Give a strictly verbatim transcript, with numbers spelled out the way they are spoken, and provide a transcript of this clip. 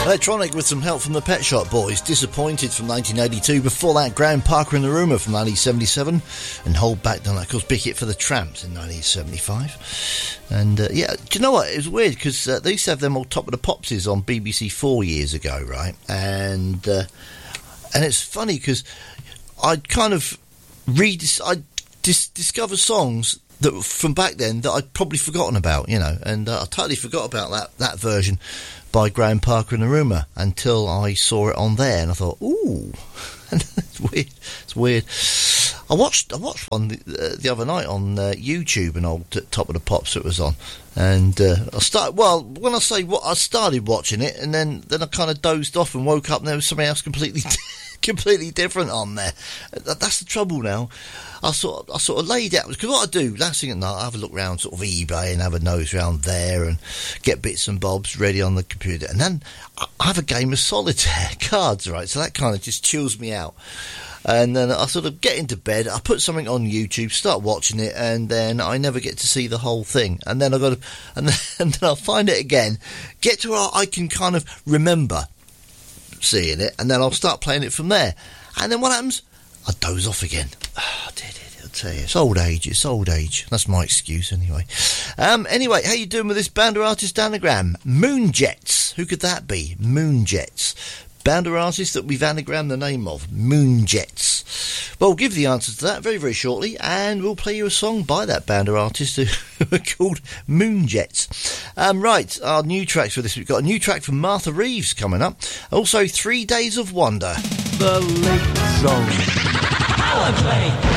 Electronic with some help from the Pet Shop Boys. Disappointed from nineteen eighty-two. Before that, Graham Parker and the Rumour from nineteen seventy-seven. And Hold Back, done that, of course, Big Hit for the Tramps in nineteen seventy-five. And, uh, yeah, do you know what? It was weird because uh, they used to have them all Top of the Popsies on B B C four years ago, right? And uh, and it's funny because I'd kind of redis- I'd dis- discover songs that from back then that I'd probably forgotten about, you know, and uh, I totally forgot about that, that version by Graham Parker and the Rumour until I saw it on there, and I thought, ooh, it's weird. It's weird. I watched I watched one the, uh, the other night on uh, YouTube, an old t- Top of the Pops that was on, and uh, I started. Well, when I say what, I started watching it, and then then I kind of dozed off and woke up, and there was something else completely. completely different on there. That's the trouble now. I sort of, I sort of laid out, because what I do last thing at night, I have a look around sort of eBay and have a nose around there and get bits and bobs ready on the computer, and then I have a game of solitaire cards, right? So that kind of just chills me out. And then I sort of get into bed, I put something on YouTube, start watching it, and then I never get to see the whole thing. And then I got to, and then, and then I'll find it again, get to where I can kind of remember seeing it, and then I'll start playing it from there. And then what happens? I doze off again. Oh, I did it. I'll tell you, it's old age. It's old age. That's my excuse anyway. Um, anyway, how you doing with this band or artist anagram? Moonjets. Who could that be? Moonjets. Band or artist that we've anagrammed the name of. Moonjets. Well, we'll give the answer to that very, very shortly, and we'll play you a song by that band or artist who are called Moonjets. Um, right, our new tracks for this week. We've got a new track from Martha Reeves coming up. Also, Three Days of Wonder. The Late Zone. Power Play.